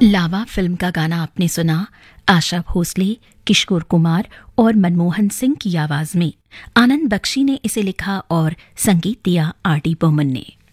लावा film का गाना आपने सुना आशा भोसले, किशोर कुमार और मनमोहन सिंह की आवाज में। आनंद बख्शी ने इसे लिखा और संगीत दिया आर डी बर्मन ने।